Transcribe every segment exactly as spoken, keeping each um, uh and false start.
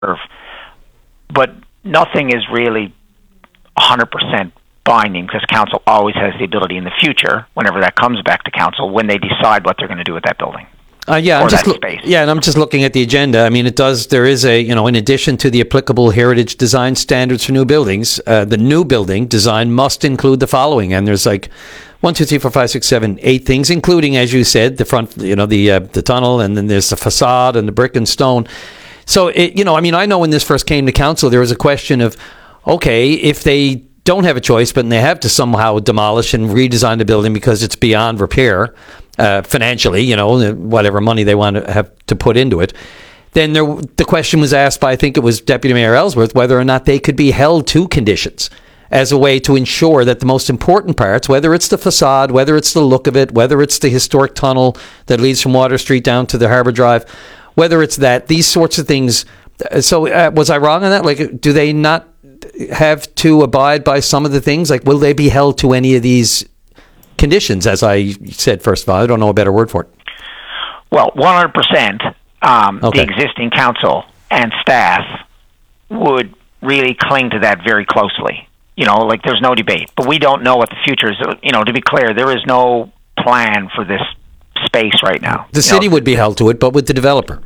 But nothing is really one hundred percent binding because council always has the ability in the future, whenever that comes back to council, when they decide what they're going to do with that building. Uh, yeah, or I'm just that lo- space. yeah, and I'm just looking at the agenda. I mean, it does. There is a you know, in addition to the applicable heritage design standards for new buildings, uh, the new building design must include the following. And there's like one, two, three, four, five, six, seven, eight things, including, as you said, the front, you know, the uh, the tunnel, and then there's the facade and the brick and stone. So, it, you know, I mean, I know when this first came to council, there was a question of, okay, if they don't have a choice, but they have to somehow demolish and redesign the building because it's beyond repair uh, financially, you know, whatever money they want to have to put into it, then there, the question was asked by, I think it was Deputy Mayor Ellsworth, whether or not they could be held to conditions as a way to ensure that the most important parts, whether it's the facade, whether it's the look of it, whether it's the historic tunnel that leads from Water Street down to the Harbour Drive, whether it's that, these sorts of things. So uh, was I wrong on that? Like, do they not have to abide by some of the things? Like, will they be held to any of these conditions, as I said first of all? I don't know a better word for it. Well, one hundred percent um, Okay. the existing council and staff would really cling to that very closely. You know, like, there's no debate. But we don't know what the future is. You know, to be clear, there is no plan for this space right now. The You city know, would be held to it, but with the developer.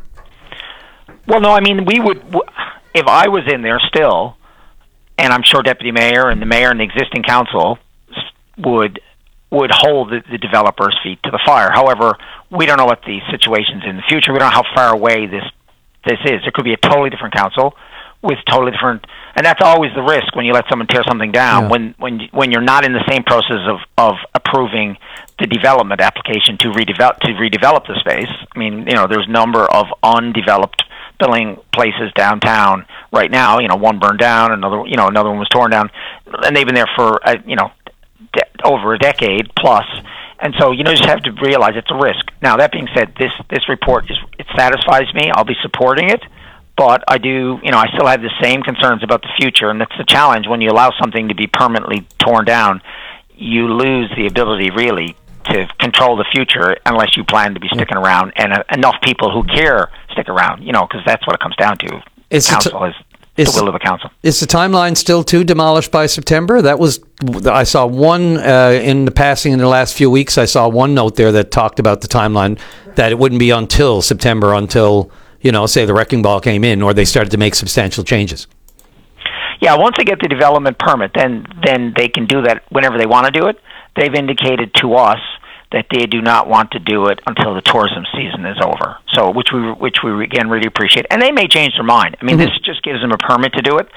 Well, no, I mean, we would, if I was in there still, and I'm sure Deputy Mayor and the Mayor and the existing council would would hold the, the developer's feet to the fire. However, we don't know what the situation's in the future. We don't know how far away this this is. There could be a totally different council with totally different, and that's always the risk when you let someone tear something down. Yeah. When when you- when you're not in the same process of of approving the development application to redevelop to redevelop the space. I mean, you know, there's a number of undeveloped building places downtown right now. You know, one burned down, another, you know, another one was torn down, and they've been there for uh, you know de- over a decade plus. And so, you know, you just have to realize it's a risk. Now, that being said, this this report is it satisfies me. I'll be supporting it, but I do, you know, I still have the same concerns about the future, and that's the challenge when you allow something to be permanently torn down. You lose the ability, really, to control the future unless you plan to be sticking around, and uh, enough people who care stick around, you know, because that's what it comes down to. Is it council t- is is- the will of the council. Is the timeline still to demolish by September? That was, I saw one uh, in the passing in the last few weeks. I saw one note there that talked about the timeline, that it wouldn't be until September, until, you know, say the wrecking ball came in or they started to make substantial changes. Yeah, once they get the development permit, then then they can do that whenever they want to do it. They've indicated to us that they do not want to do it until the tourism season is over. So, which we which we again really appreciate, and they may change their mind. I mean, Mm-hmm. this just gives them a permit to do it,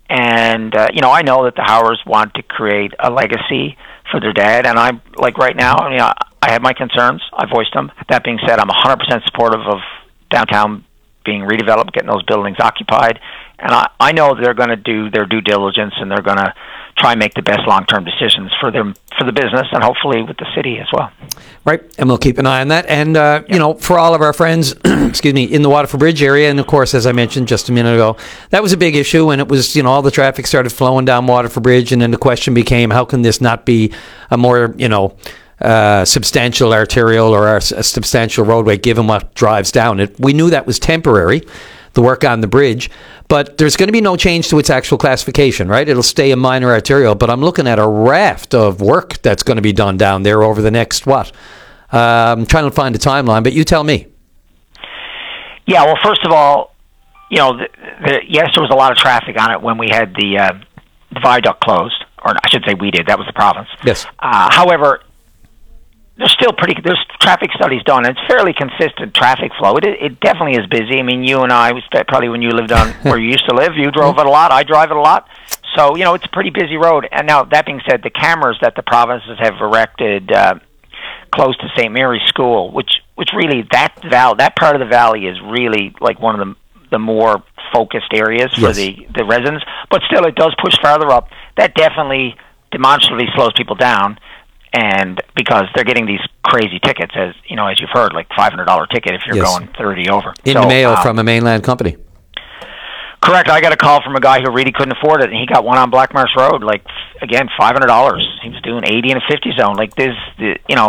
and uh, you know, I know that the Howers want to create a legacy for their dad, and I'm like right now, I mean, I, I have my concerns. I voiced them. That being said, I'm one hundred percent supportive of downtown being redeveloped, getting those buildings occupied, and I, I know they're going to do their due diligence, and they're going to try and make the best long-term decisions for them, for the business, and hopefully with the city as well. Right, and we'll keep an eye on that. And, uh, you know, for all of our friends, excuse me, in the Waterford Bridge area, and of course, as I mentioned just a minute ago, that was a big issue, and it was, you know, all the traffic started flowing down Waterford Bridge, and then the question became, how can this not be a more, you know, uh, substantial arterial or a, a substantial roadway given what drives down it? We knew that was temporary, the work on the bridge, but there's going to be no change to its actual classification, right? It'll stay a minor arterial, but I'm looking at a raft of work that's going to be done down there over the next, what? Uh, I'm trying to find a timeline, but you tell me. Yeah, well, first of all, you know, the, the, yes, there was a lot of traffic on it when we had the, uh, the viaduct closed, or I should say we did. That was the province. Yes. Uh, however, there's still pretty, there's traffic studies done, and it's fairly consistent traffic flow. It, it definitely is busy. I mean, you and I, was probably when you lived on where you used to live, you drove it a lot, I drive it a lot. So, you know, it's a pretty busy road. And now, that being said, the cameras that the provinces have erected uh, close to Saint Mary's School, which which really, that val- that part of the valley is really like one of the the more focused areas for Yes. the, the residents. But still, it does push farther up. That definitely demonstrably slows people down. And because they're getting these crazy tickets, as you know, as you've heard, like five hundred dollar ticket if you're Yes. going thirty over. In so, the mail um, from a mainland company. Correct. I got a call from a guy who really couldn't afford it, and he got one on Black Marsh Road. Like, again, five hundred dollars. He was doing eighty in a fifty zone. Like this, the, you know,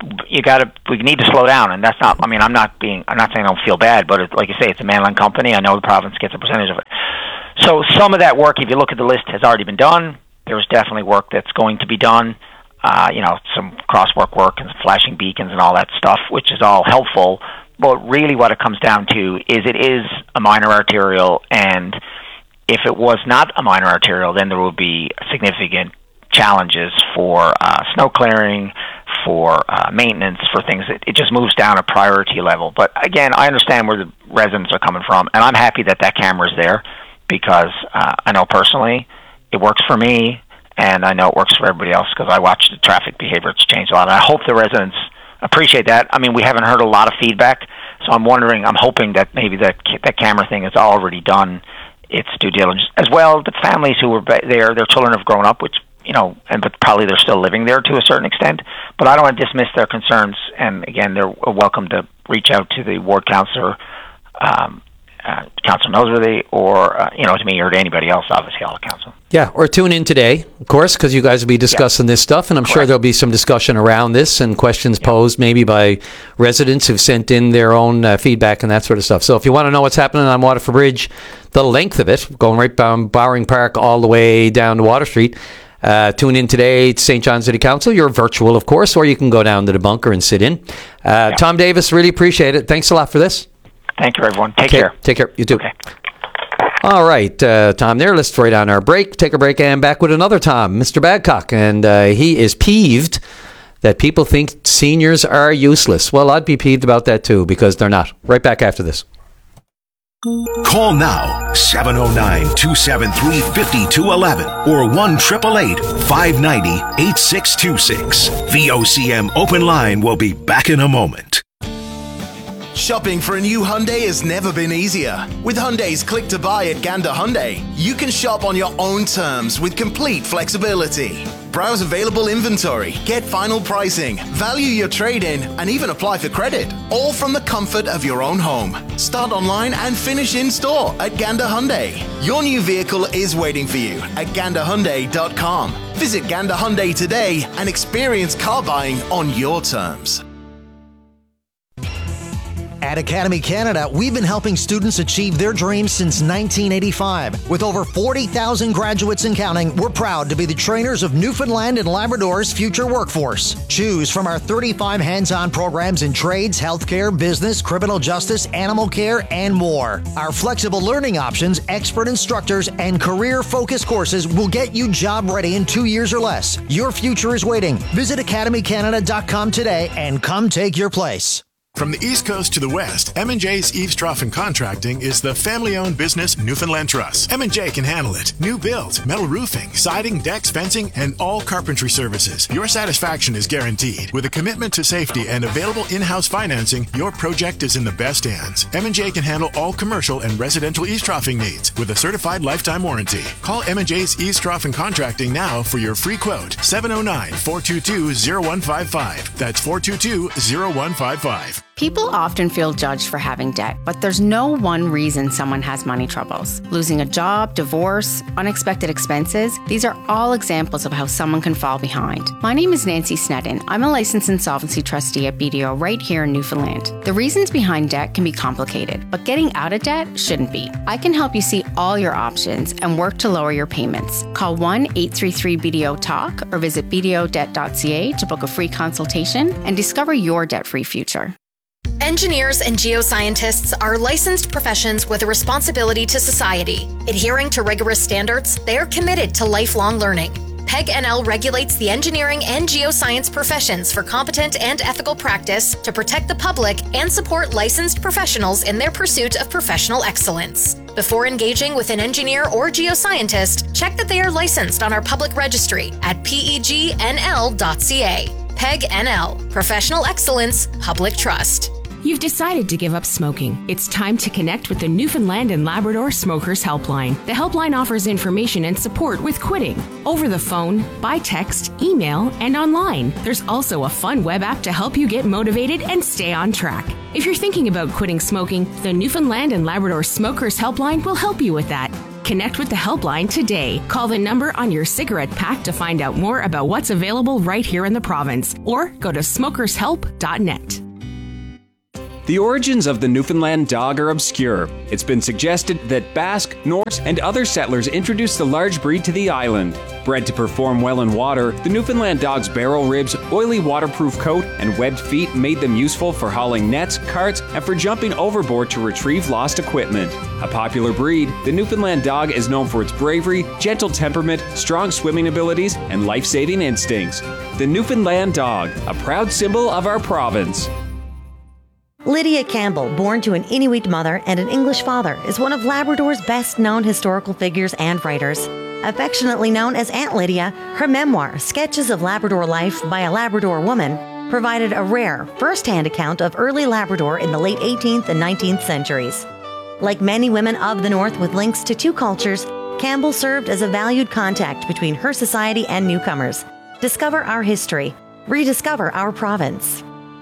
you got to. We need to slow down, and that's not. I mean, I'm not being. I'm not saying I don't feel bad, but it, like you say, it's a mainland company. I know the province gets a percentage of it. So some of that work, if you look at the list, has already been done. There's definitely work that's going to be done. Uh, you know, some crosswalk work and flashing beacons and all that stuff, which is all helpful. But really, what it comes down to is it is a minor arterial, and if it was not a minor arterial, then there would be significant challenges for uh, snow clearing, for uh, maintenance, for things. That it just moves down a priority level. But again, I understand where the residents are coming from, and I'm happy that that camera is there because uh, I know personally it works for me, and I know it works for everybody else because I watch the traffic behavior. It's changed a lot, and I hope the residents appreciate that. I mean, we haven't heard a lot of feedback, so I'm wondering, I'm hoping that maybe that that camera thing is already done its due diligence. As well, the families who were there, their children have grown up, which, you know, and but probably they're still living there to a certain extent. But I don't want to dismiss their concerns, and again, they're welcome to reach out to the ward councillor, um, uh, Councillor Noseworthy, or, uh, you know, to me or to anybody else, obviously, all the council. Yeah, or tune in today, of course, because you guys will be discussing yeah. this stuff, and I'm Correct. sure there'll be some discussion around this and questions yeah. posed maybe by residents who've sent in their own uh, feedback and that sort of stuff. So if you want to know what's happening on Waterford Bridge, the length of it, going right down Bowring Park all the way down to Water Street, uh, tune in today to Saint John City Council. You're virtual, of course, or you can go down to the bunker and sit in. Uh, yeah. Tom Davis, really appreciate it. Thanks a lot for this. Thank you, everyone. Take okay. care. Take care. You too. Okay. All right, uh, Tom there. Let's throw down our break, take a break, and back with another Tom, Mister Badcock. And uh, he is peeved that people think seniors are useless. Well, I'd be peeved about that too, because they're not. Right back after this. Call now, seven oh nine, two seven three, five two one one or one eight eight eight, five nine zero, eight six two six. V O C M Open Line will be back in a moment. Shopping for a new Hyundai has never been easier. With Hyundai's Click to Buy at Gander Hyundai, you can shop on your own terms with complete flexibility. Browse available inventory, get final pricing, value your trade-in, and even apply for credit, all from the comfort of your own home. Start online and finish in store at Gander Hyundai. Your new vehicle is waiting for you at gander hyundai dot com. Visit Gander Hyundai today and experience car buying on your terms. At Academy Canada, we've been helping students achieve their dreams since nineteen eighty-five. With over forty thousand graduates and counting, we're proud to be the trainers of Newfoundland and Labrador's future workforce. Choose from our thirty-five hands-on programs in trades, healthcare, business, criminal justice, animal care, and more. Our flexible learning options, expert instructors, and career-focused courses will get you job ready in two years or less. Your future is waiting. Visit academy canada dot com today and come take your place. From the East Coast to the West, M and J's Eaves Trough and Contracting is the family-owned business Newfoundland Trust. M and J can handle it. New builds, metal roofing, siding, decks, fencing, and all carpentry services. Your satisfaction is guaranteed. With a commitment to safety and available in-house financing, your project is in the best hands. M and J can handle all commercial and residential eaves troughing needs with a certified lifetime warranty. Call M and J's Eaves Trough and Contracting now for your free quote. seven oh nine, four two two, oh one five five. That's four two two, oh one five five. People often feel judged for having debt, but there's no one reason someone has money troubles. Losing a job, divorce, unexpected expenses, these are all examples of how someone can fall behind. My name is Nancy Snedden. I'm a licensed insolvency trustee at B D O right here in Newfoundland. The reasons behind debt can be complicated, but getting out of debt shouldn't be. I can help you see all your options and work to lower your payments. Call one eight three three B D O talk or visit b d o debt dot c a to book a free consultation and discover your debt-free future. Engineers and geoscientists are licensed professions with a responsibility to society. Adhering to rigorous standards, they are committed to lifelong learning. P E G N L regulates the engineering and geoscience professions for competent and ethical practice to protect the public and support licensed professionals in their pursuit of professional excellence. Before engaging with an engineer or geoscientist, check that they are licensed on our public registry at p e g n l dot c a. P E G N L, Professional Excellence, Public Trust. You've decided to give up smoking. It's time to connect with the Newfoundland and Labrador Smokers Helpline. The helpline offers information and support with quitting, over the phone, by text, email, and online. There's also a fun web app to help you get motivated and stay on track. If you're thinking about quitting smoking, the Newfoundland and Labrador Smokers Helpline will help you with that. Connect with the helpline today. Call the number on your cigarette pack to find out more about what's available right here in the province, or go to smokers help dot net. The origins of the Newfoundland dog are obscure. It's been suggested that Basque, Norse, and other settlers introduced the large breed to the island. Bred to perform well in water, the Newfoundland dog's barrel ribs, oily waterproof coat, and webbed feet made them useful for hauling nets, carts, and for jumping overboard to retrieve lost equipment. A popular breed, the Newfoundland dog is known for its bravery, gentle temperament, strong swimming abilities, and life-saving instincts. The Newfoundland dog, a proud symbol of our province. Lydia Campbell, born to an Inuit mother and an English father, is one of Labrador's best-known historical figures and writers. Affectionately known as Aunt Lydia, her memoir, Sketches of Labrador Life by a Labrador Woman, provided a rare, first-hand account of early Labrador in the late eighteenth and nineteenth centuries. Like many women of the North with links to two cultures, Campbell served as a valued contact between her society and newcomers. Discover our history. Rediscover our province.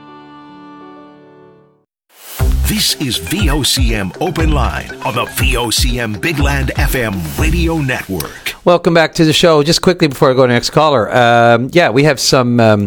This is V O C M Open Line on the V O C M Big Land F M radio network. Welcome back to the show. Just quickly before I go to the next caller, um, yeah, we have some... Um,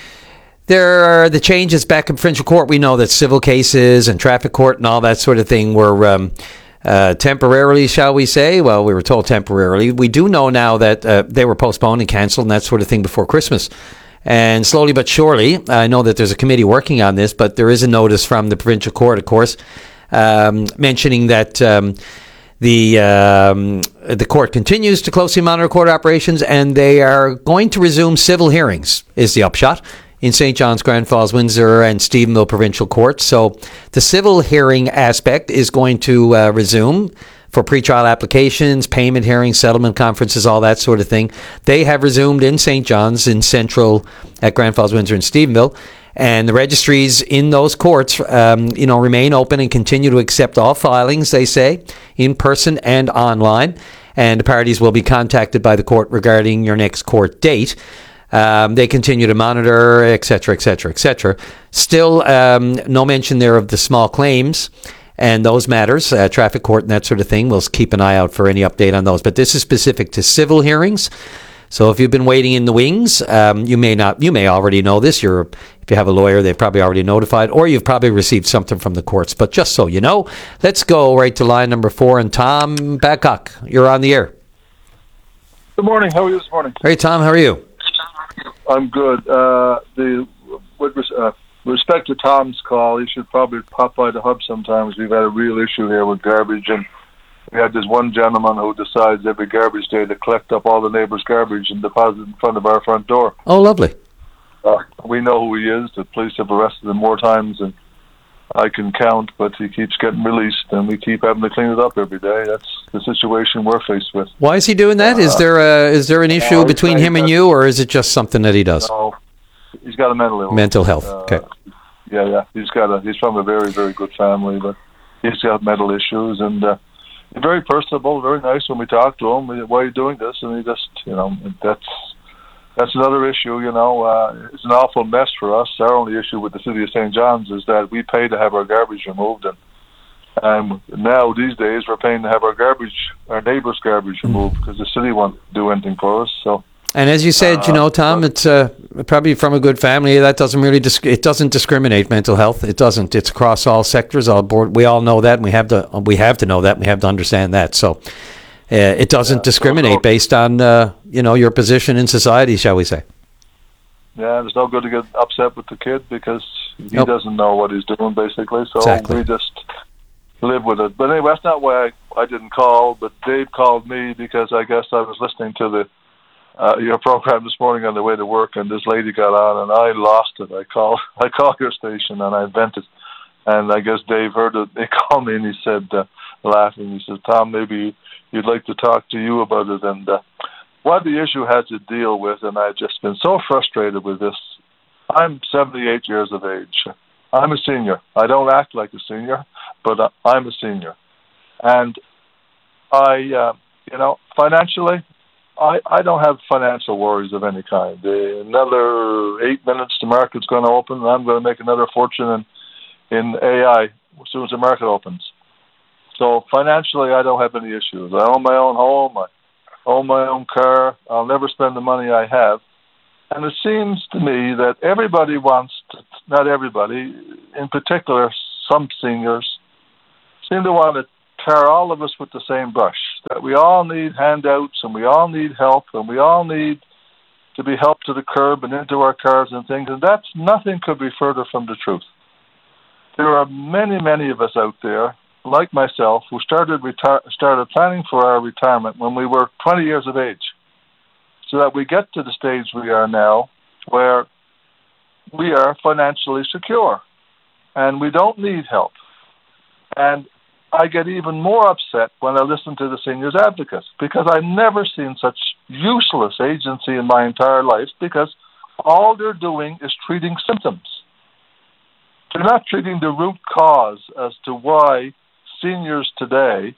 there are the changes back in provincial court. We know that civil cases and traffic court and all that sort of thing were um, uh, temporarily, shall we say? Well, we were told temporarily. We do know now that uh, they were postponed and cancelled and that sort of thing before Christmas. And slowly but surely, I know that there's a committee working on this, but there is a notice from the provincial court, of course, um, mentioning that um, the um, the court continues to closely monitor court operations, and they are going to resume civil hearings, is the upshot, in Saint John's, Grand Falls, Windsor, and Stephenville provincial courts. So the civil hearing aspect is going to uh, resume for pretrial applications, payment hearings, settlement conferences, all that sort of thing. They have resumed in Saint John's, in Central, at Grand Falls, Windsor, and Stephenville. And the registries in those courts, um, you know, remain open and continue to accept all filings, they say, in person and online. And the parties will be contacted by the court regarding your next court date. Um, they continue to monitor, et cetera, et cetera, et cetera. Still, um, no mention there of the small claims and those matters, uh, traffic court and that sort of thing. We'll keep an eye out for any update on those. But this is specific to civil hearings. So if you've been waiting in the wings, um, you may not, you may already know this. You're, if you have a lawyer, they've probably already notified, or you've probably received something from the courts. But just so you know, let's go right to line number four. And Tom Babcock, you're on the air. Good morning. How are you this morning? Hey, Tom. How are you? I'm good. Uh, the with uh, respect to Tom's call, he should probably pop by the hub sometimes. We've had a real issue here with garbage, and we had this one gentleman who decides every garbage day to collect up all the neighbours' garbage and deposit in front of our front door. Oh, lovely. Uh, we know who he is. The police have arrested him more times than I can count, but he keeps getting released, and we keep having to clean it up every day. That's the situation we're faced with. Why is he doing that? Uh, is there a, is there an issue uh, between him and you, or is it just something that he does? No, he's got a mental illness. Mental health, uh, okay. Yeah, yeah. He's got a. He's from a very, very good family, but he's got mental issues, and uh, he's very personable, very nice when we talk to him. Why are you doing this? And he just, you know, that's that's another issue. You know, uh, it's an awful mess for us. Our only issue with the city of Saint John's is that we pay to have our garbage removed, and um, now these days we're paying to have our garbage, our neighbours' garbage removed, because the city won't do anything for us. So. And as you said, you know, Tom, it's uh, probably from a good family. That doesn't really disc- it doesn't discriminate mental health. It doesn't. It's across all sectors, all board. We all know that, and we have to we have to know that. And we have to understand that. So uh, it doesn't yeah, discriminate no, based on uh, you know, your position in society, shall we say? Yeah, it's no good to get upset with the kid because he nope. doesn't know what he's doing, basically. So exactly. we just live with it. But anyway, that's not why I, I didn't call. But Dave called me because I guess I was listening to the. Uh, your program this morning on the way to work, and this lady got on, and I lost it. I called, I called your station, and I vented, and I guess Dave heard it. He called me, and he said, uh, laughing, he said, "Tom, maybe you'd like to talk to you about it." And uh, what the issue has to deal with, and I've just been so frustrated with this. I'm seventy-eight years of age. I'm a senior. I don't act like a senior, but uh, I'm a senior, and I, uh, you know, financially. I, I don't have financial worries of any kind. Uh, another eight minutes, the market's going to open, and I'm going to make another fortune in, in A I as soon as the market opens. So financially, I don't have any issues. I own my own home. I own my own car. I'll never spend the money I have. And it seems to me that everybody wants to, not everybody, in particular, some seniors, seem to want to tar all of us with the same brush, that we all need handouts and we all need help and we all need to be helped to the curb and into our cars and things. And that's nothing could be further from the truth. There are many, many of us out there, like myself, who started retire- started planning for our retirement when we were twenty years of age, so that we get to the stage we are now where we are financially secure and we don't need help. And I get even more upset when I listen to the seniors advocates, because I've never seen such useless agency in my entire life, because all they're doing is treating symptoms. They're not treating the root cause as to why seniors today,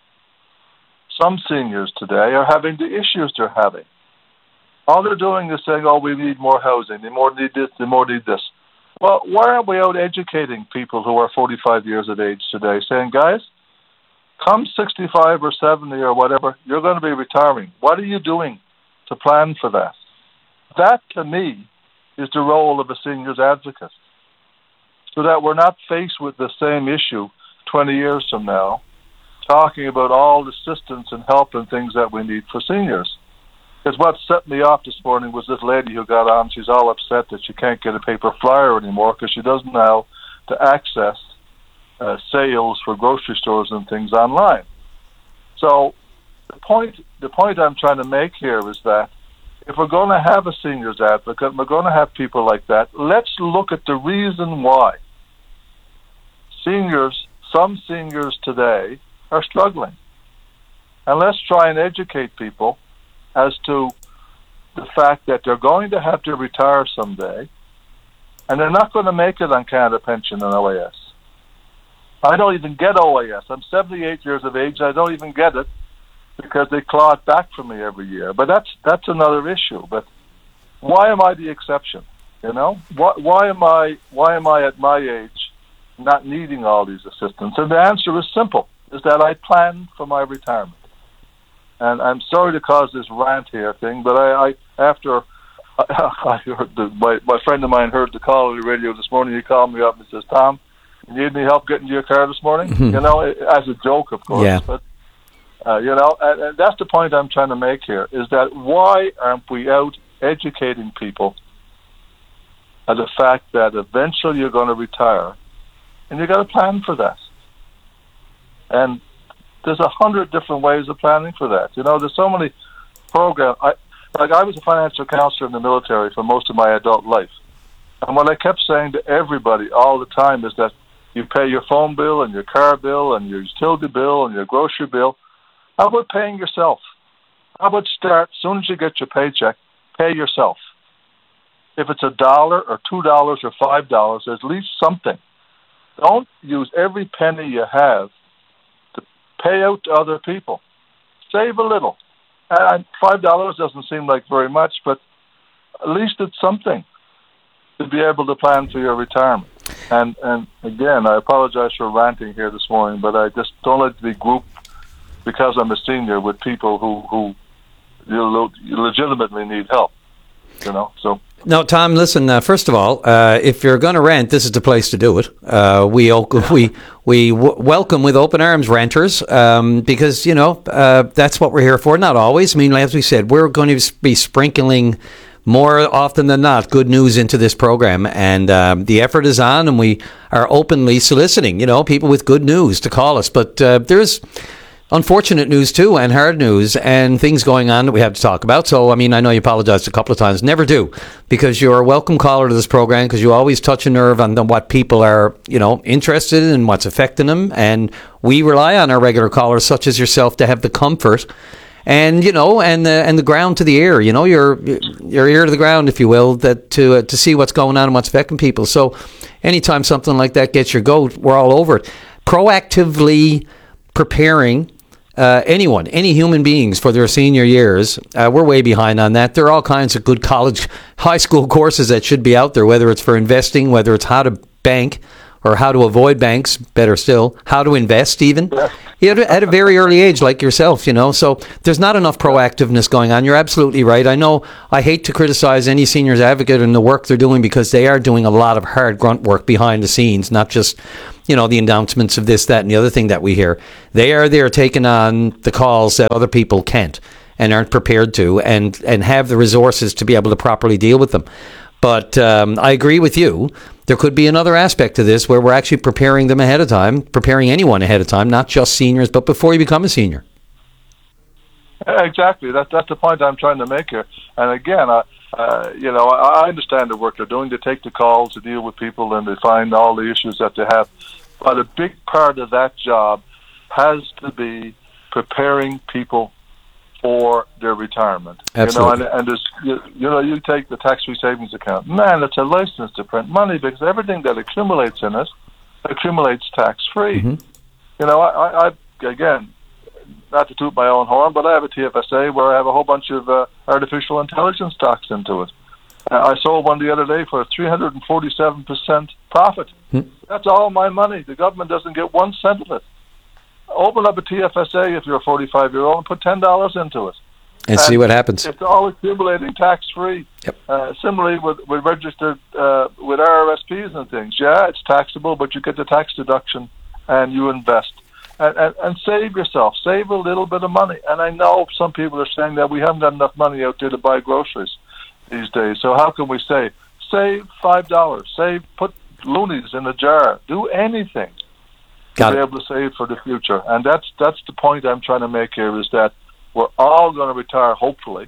some seniors today, are having the issues they're having. All they're doing is saying, oh, we need more housing, they more need this, they more need this. Well, why aren't we out educating people who are forty-five years of age today, saying, guys, come sixty-five or seventy or whatever, you're going to be retiring. What are you doing to plan for that? That, to me, is the role of a seniors advocate, so that we're not faced with the same issue twenty years from now, talking about all the assistance and help and things that we need for seniors. Because what set me off this morning was this lady who got on. She's all upset that she can't get a paper flyer anymore because she doesn't know how to access uh, sales for grocery stores and things online. So the point, the point I'm trying to make here is that if we're going to have a seniors advocate, and we're going to have people like that, let's look at the reason why seniors, some seniors today, are struggling. And let's try and educate people as to the fact that they're going to have to retire someday, and they're not going to make it on Canada Pension and O A S. I don't even get O A S. I'm seventy-eight years of age. I don't even get it because they claw it back from me every year. But that's that's another issue. But why am I the exception? You know, why, why am I why am I at my age not needing all these assistance? And the answer is simple: is that I plan for my retirement. And I'm sorry to cause this rant here thing, but I, I after I heard the, my my friend of mine heard the call on the radio this morning. He called me up and says, "Tom, you need any help getting to your car this morning?" Mm-hmm. You know, as a joke, of course. Yeah. But uh, you know, and, and that's the point I'm trying to make here: is that why aren't we out educating people of the fact that eventually you're going to retire, and you got to plan for that. And there's a hundred different ways of planning for that. You know, there's so many programs. I, like I was a financial counselor in the military for most of my adult life. And what I kept saying to everybody all the time is that you pay your phone bill and your car bill and your utility bill and your grocery bill. How about paying yourself? How about start, as soon as you get your paycheck, pay yourself. If it's a dollar or two dollars or five dollars, at least something. Don't use every penny you have pay out to other people. Save a little. And five dollars doesn't seem like very much, but at least it's something to be able to plan for your retirement. And and again, I apologize for ranting here this morning, but I just don't like to be grouped because I'm a senior with people who who you legitimately need help. You know, so. No, Tom, listen, uh, first of all, uh, if you're going to rent, this is the place to do it. Uh, we we we w- welcome with open arms renters um, because, you know, uh, that's what we're here for. Not always. I mean, as we said, we're going to be sprinkling more often than not good news into this program. And um, the effort is on, and we are openly soliciting, you know, people with good news to call us. But uh, there's unfortunate news, too, and hard news, and things going on that we have to talk about. So, I mean, I know you apologized a couple of times. Never do, because you're a welcome caller to this program, because you always touch a nerve on the, what people are, you know, interested in and what's affecting them. And we rely on our regular callers, such as yourself, to have the comfort and, you know, and the, and the ground to the ear, you know, your your ear to the ground, if you will, that to uh, to see what's going on and what's affecting people. So anytime something like that gets your goat, we're all over it. Proactively preparing Uh, anyone, any human beings for their senior years, uh, we're way behind on that. There are all kinds of good college, high school courses that should be out there, whether it's for investing, whether it's how to bank, or how to avoid banks, better still, how to invest even. Yeah. You know, at a very early age, like yourself, you know. So there's not enough proactiveness going on. You're absolutely right. I know I hate to criticize any seniors advocate and the work they're doing, because they are doing a lot of hard grunt work behind the scenes, not just, you know, the announcements of this, that, and the other thing that we hear. They are there taking on the calls that other people can't and aren't prepared to, and, and have the resources to be able to properly deal with them. But um, I agree with you. There could be another aspect to this where we're actually preparing them ahead of time, preparing anyone ahead of time, not just seniors, but before you become a senior. Exactly. That, that's the point I'm trying to make here. And again, I, uh, you know, I, I understand the work they're doing. They take the calls to deal with people and they find all the issues that they have. But a big part of that job has to be preparing people for their retirement. Absolutely. You know, and, and there's, you, you know, you take the tax-free savings account. Man, it's a license to print money, because everything that accumulates in it accumulates tax-free. Mm-hmm. You know, I, I, again, not to toot my own horn, but I have a T F S A where I have a whole bunch of uh, artificial intelligence stocks into it. Uh, I sold one the other day for three hundred forty-seven percent profit. Mm-hmm. That's all my money. The government doesn't get one cent of it. Open up a T F S A if you're a forty-five-year-old and put ten dollars into it. And, and see what happens. It's all accumulating tax-free. Yep. Uh, similarly, with, with registered, uh, with R R S Ps and things, yeah, it's taxable, but you get the tax deduction and you invest. And, and, and save yourself. Save a little bit of money. And I know some people are saying that we haven't got enough money out there to buy groceries these days. So how can we save? Save five dollars. Save, put loonies in a jar. Do anything. Got to be it. able to save for the future. And that's that's the point I'm trying to make here, is that we're all going to retire, hopefully,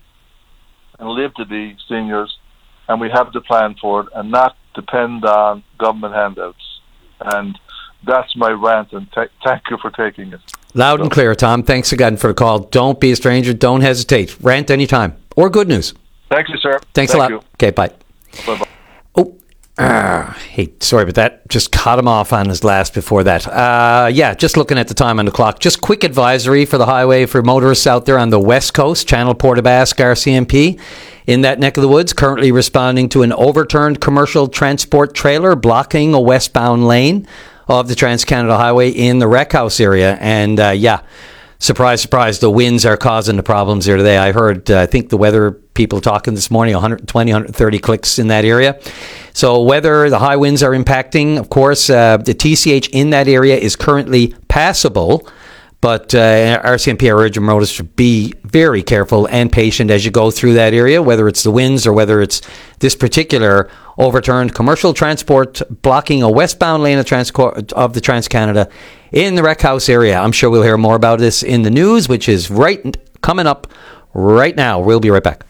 and live to be seniors, and we have to plan for it and not depend on government handouts. And that's my rant, and t- thank you for taking it. Loud so. and clear, Tom. Thanks again for the call. Don't be a stranger. Don't hesitate. Rant anytime. Or good news. Thank you, sir. Thanks thank a lot. You. Okay, bye. Bye-bye. Oh, uh, hey, sorry about that. Just caught him off on his last before that. Uh, yeah, just looking at the time on the clock. Just quick advisory for the highway for motorists out there on the west coast. Channel Portabask R C M P in that neck of the woods, currently responding to an overturned commercial transport trailer blocking a westbound lane of the Trans-Canada Highway in the Rec House area. And uh, yeah, surprise, surprise, the winds are causing the problems here today. I heard, uh, I think the weather people talking this morning, one hundred twenty, one hundred thirty clicks in that area. So weather, the high winds are impacting. Of course, uh, the T C H in that area is currently passable, but uh, R C M P urge motorists to be very careful and patient as you go through that area, whether it's the winds or whether it's this particular overturned commercial transport blocking a westbound lane of, trans- of the Trans-Canada in the Rec House area. I'm sure we'll hear more about this in the news, which is right coming up right now. We'll be right back.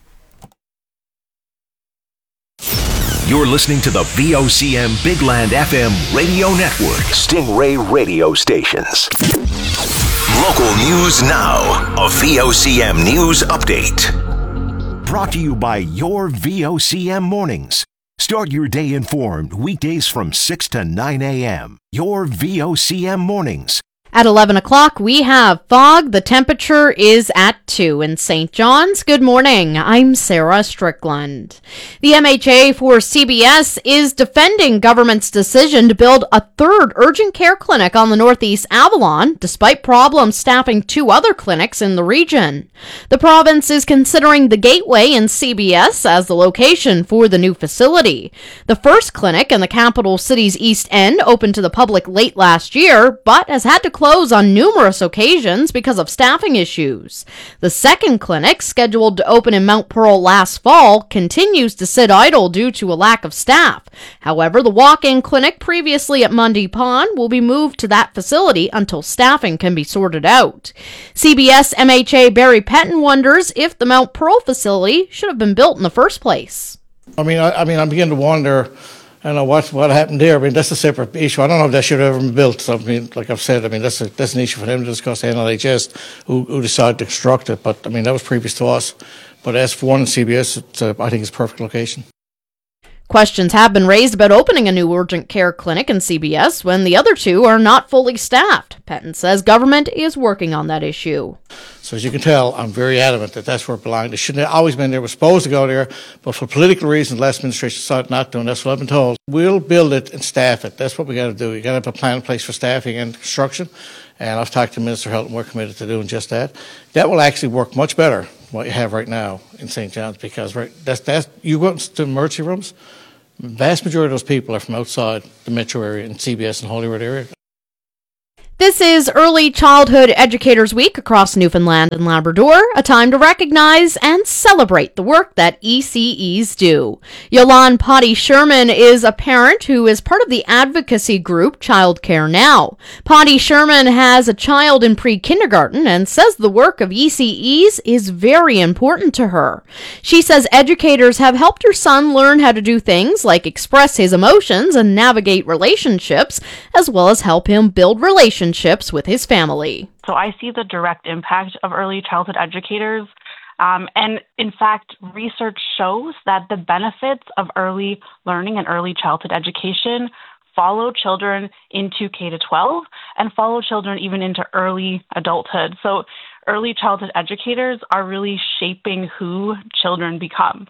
You're listening to the V O C M Big Land F M radio network. Stingray radio stations. Local news now. A V O C M news update. Brought to you by your V O C M mornings. Start your day informed weekdays from six to nine a.m. Your V O C M mornings. At eleven o'clock, we have fog. The temperature is at two in Saint John's. Good morning. I'm Sarah Strickland. The M H A for C B S is defending government's decision to build a third urgent care clinic on the Northeast Avalon, despite problems staffing two other clinics in the region. The province is considering the Gateway in C B S as the location for the new facility. The first clinic in the capital city's East End opened to the public late last year, but has had to close on numerous occasions because of staffing issues. The second clinic, scheduled to open in Mount Pearl last fall, continues to sit idle due to a lack of staff. However, the walk-in clinic previously at Mundy Pond will be moved to that facility until staffing can be sorted out. C B S M H A Barry Pettin wonders if the Mount Pearl facility should have been built in the first place. I mean, I, I mean, I'm beginning to wonder, I know what what happened there. I mean, that's a separate issue. I don't know if that should have ever been built. So, I mean, like I've said, I mean, that's a, that's an issue for them to discuss, the N L H S, who, who decided to construct it. But, I mean, that was previous to us. But as for one in C B S, it's, uh, I think it's a perfect location. Questions have been raised about opening a new urgent care clinic in C B S when the other two are not fully staffed. Pettin says government is working on that issue. So as you can tell, I'm very adamant that that's where it belonged. It shouldn't have always been there. We're supposed to go there, but for political reasons, last administration decided not to, and that's what I've been told. We'll build it and staff it. That's what we got to do. You got to have a plan in place for staffing and construction, and I've talked to Minister Health, and we're committed to doing just that. That will actually work much better than what you have right now in Saint John's, because right, that's that's you go to emergency rooms. The vast majority of those people are from outside the metro area and C B S and Holyrood area. This is Early Childhood Educators Week across Newfoundland and Labrador, a time to recognize and celebrate the work that E C Es do. Yolande Potty Sherman is a parent who is part of the advocacy group Childcare Now. Potty Sherman has a child in pre-kindergarten and says the work of E C Es is very important to her. She says educators have helped her son learn how to do things like express his emotions and navigate relationships, as well as help him build relationships with his family. So I see the direct impact of early childhood educators. Um, and in fact, research shows that the benefits of early learning and early childhood education follow children into K to twelve and follow children even into early adulthood. So early childhood educators are really shaping who children become.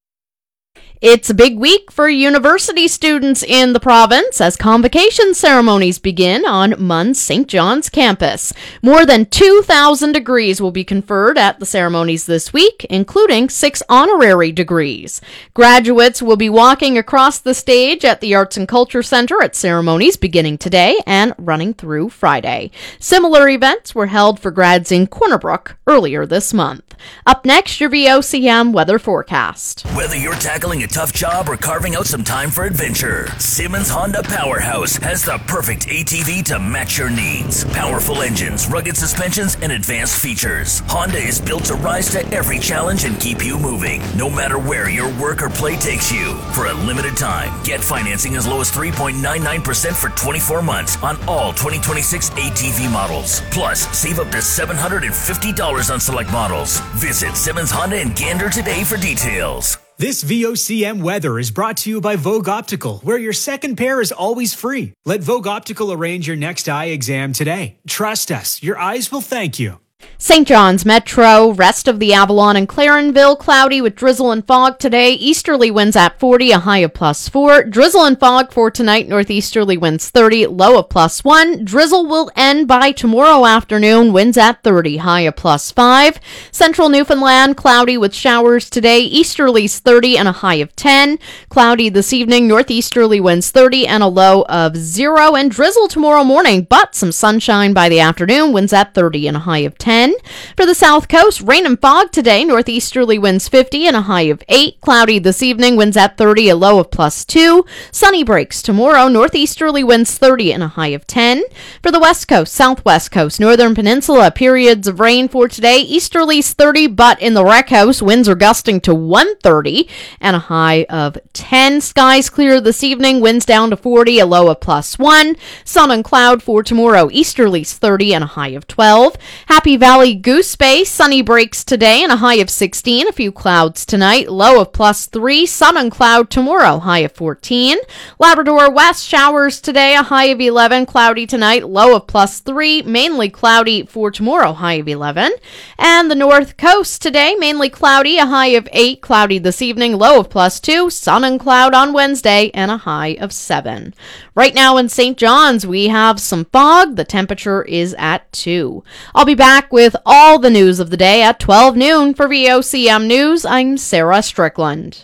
It's a big week for university students in the province as convocation ceremonies begin on M U N's Saint John's campus. More than two thousand degrees will be conferred at the ceremonies this week, including six honorary degrees. Graduates will be walking across the stage at the Arts and Culture Centre at ceremonies beginning today and running through Friday. Similar events were held for grads in Corner Brook earlier this month. Up next, your V O C M weather forecast. Whether you're tackling a tough job or carving out some time for adventure, Simmons Honda Powerhouse has the perfect A T V to match your needs. Powerful engines, rugged suspensions, and advanced features. Honda is built to rise to every challenge and keep you moving, no matter where your work or play takes you. For a limited time, get financing as low as three point nine nine percent for twenty-four months on all twenty twenty-six A T V models. Plus, save up to seven hundred fifty dollars on select models. Visit Simmons Honda in Gander today for details. This V O C M weather is brought to you by Vogue Optical, where your second pair is always free. Let Vogue Optical arrange your next eye exam today. Trust us, your eyes will thank you. Saint John's Metro, rest of the Avalon and Clarenville, cloudy with drizzle and fog today. Easterly winds at forty, a high of plus four. Drizzle and fog for tonight, northeasterly winds thirty, low of plus one. Drizzle will end by tomorrow afternoon, winds at thirty, high of plus five. Central Newfoundland, cloudy with showers today. Easterlies thirty and a high of ten. Cloudy this evening, northeasterly winds thirty and a low of zero. And drizzle tomorrow morning, but some sunshine by the afternoon, winds at thirty and a high of ten. For the South Coast, rain and fog today, northeasterly winds fifty and a high of eight. Cloudy this evening, winds at thirty, a low of plus two. Sunny breaks tomorrow, northeasterly winds thirty and a high of ten. For the West Coast, Southwest Coast, Northern Peninsula, periods of rain for today, easterlies thirty, but in the Rec House, winds are gusting to one thirty and a high of ten. Skies clear this evening, winds down to forty, a low of plus one. Sun and cloud for tomorrow, easterlies thirty and a high of twelve. Happy Valley Goose Bay, sunny breaks today and a high of sixteen. A few clouds tonight, low of plus three. Sun and cloud tomorrow, high of fourteen. Labrador West, showers today, a high of eleven. Cloudy tonight, low of plus three. Mainly cloudy for tomorrow, high of eleven. And the North Coast today, mainly cloudy, a high of eight. Cloudy this evening, low of plus two. Sun and cloud on Wednesday and a high of seven. Right now in Saint John's, we have some fog. The temperature is at two. I'll be back with all the news of the day at twelve noon. For V O C M News, I'm Sarah Strickland.